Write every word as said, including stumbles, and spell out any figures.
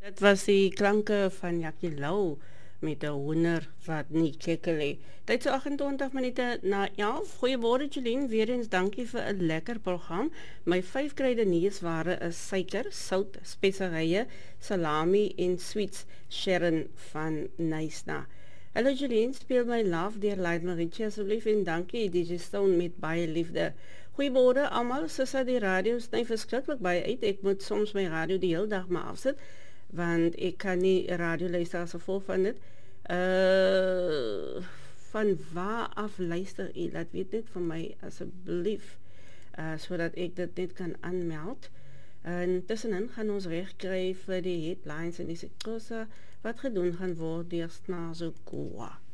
Dit was die klanke van Jackie Lou met 'n hoender wat nie kekkel nie. Tyd so agt-en-twintig minute na elf. Goeiemôre Jolien, weer eens dankie vir 'n lekker program. My vyf kruideniersware is suiker, sout, speserye, salami en sweets. Sharon van Nysna. Hallo Jolien, speel my Love deur Lionel Richie asseblief en dankie D J Stone met baie liefde. Goeiemôre almal, Sissa die radio sny verskriklik baie uit. Ek moet soms my radio die hele dag maar afsit want ek kan nie radio luister as gevolg van dit. Uh, van waar af luister u? Laat weet net vir my asseblief, uh, sodat ek dit net kan aanmeld. En tussenin gaan ons wegkry vir die headlines en die sektorse wat gedoen gaan word deur Snazo Koa.